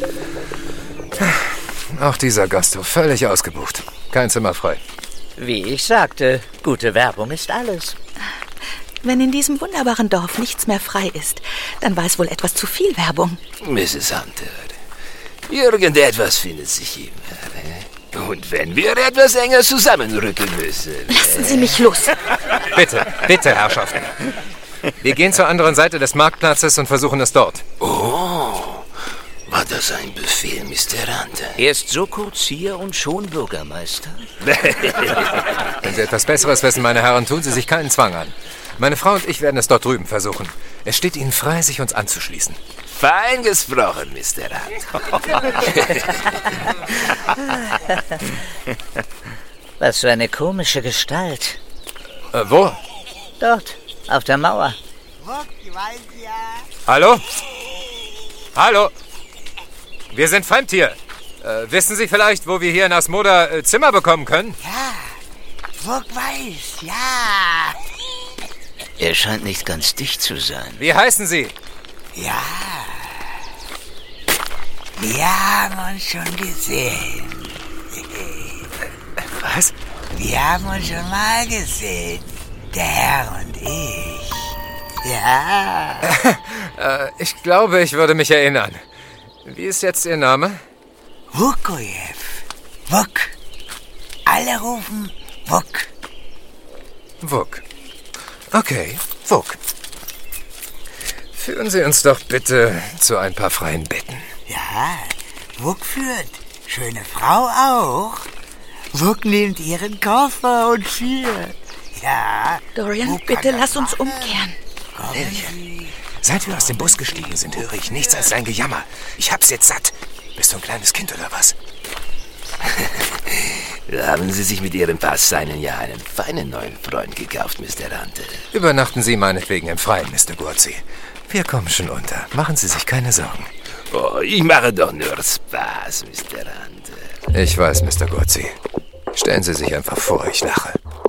Auch dieser Gasthof völlig ausgebucht. Kein Zimmer frei. Wie ich sagte, gute Werbung ist alles. Wenn in diesem wunderbaren Dorf nichts mehr frei ist, dann war es wohl etwas zu viel Werbung. Mrs. Hunter, irgendetwas findet sich immer. Und wenn wir etwas enger zusammenrücken müssen... Lassen Sie mich los. Bitte, bitte, Herrschaften. Wir gehen zur anderen Seite des Marktplatzes und versuchen es dort. Oh, war das ein Befehl, Mr. Hunter? Er ist so kurz hier und schon Bürgermeister. Wenn Sie etwas Besseres wissen, meine Herren, tun Sie sich keinen Zwang an. Meine Frau und ich werden es dort drüben versuchen. Es steht Ihnen frei, sich uns anzuschließen. Fein gesprochen, Mr. Hunter. Was für eine komische Gestalt. Wo? Dort, auf der Mauer. Hallo? Hallo? Wir sind fremd hier. Wissen Sie vielleicht, wo wir hier in Asmoda Zimmer bekommen können? Ja, Wok weiß, ja. Er scheint nicht ganz dicht zu sein. Wie heißen Sie? Ja. Wir haben uns schon gesehen. Was? Wir haben uns schon mal gesehen. Der Herr und ich. Ja. Ich glaube, ich würde mich erinnern. Wie ist jetzt Ihr Name? Vukojew. Wok. Alle rufen Wok. Wok. Okay, Wok. Führen Sie uns doch bitte zu ein paar freien Betten. Ja, Wok führt. Schöne Frau auch. Wok nimmt ihren Koffer und führt. Ja. Dorian, bitte lass uns umkehren. Lillian, seit wir aus dem Bus gestiegen sind, höre ich nichts als sein Gejammer. Ich hab's jetzt satt. Bist du ein kleines Kind oder was? Haben Sie sich mit Ihrem Pass seinen ja einen feinen neuen Freund gekauft, Mr. Hunter? Übernachten Sie meinetwegen im Freien, Mr. Gurzi. Wir kommen schon unter. Machen Sie sich keine Sorgen. Oh, ich mache doch nur Spaß, Mr. Hunter. Ich weiß, Mr. Gurzi. Stellen Sie sich einfach vor, ich lache.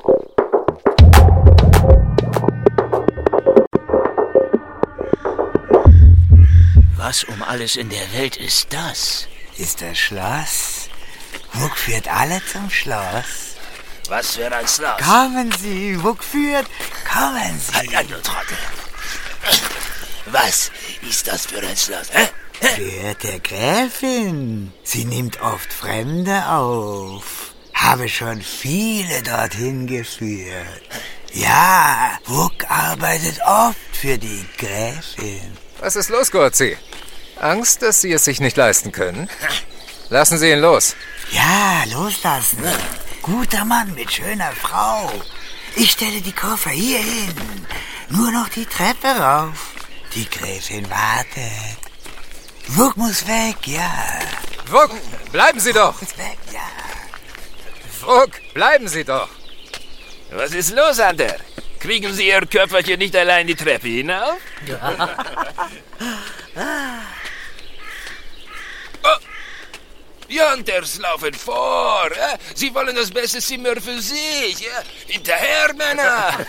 Was um alles in der Welt ist das? Ist das Schloss? Wok führt alle zum Schloss. Was für ein Schloss? Kommen Sie, Wok führt. Kommen Sie. Halt, du Trottel. Was ist das für ein Schloss, hä? Führt der Gräfin. Sie nimmt oft Fremde auf. Habe schon viele dorthin geführt. Ja, Wok arbeitet oft für die Gräfin. Was ist los, Gurzi? Angst, dass Sie es sich nicht leisten können? Lassen Sie ihn los. Ja, loslassen. Guter Mann mit schöner Frau. Ich stelle die Koffer hier hin. Nur noch die Treppe rauf. Die Gräfin wartet. Wok muss weg, ja. Wok, bleiben Sie doch. Muss weg, ja. Wok, bleiben Sie doch. Was ist los, Hunter? Kriegen Sie Ihr Köpferchen nicht allein die Treppe hinauf? Oh, die Hunters laufen vor. Sie wollen das beste Zimmer für sich. Hinterher, Männer!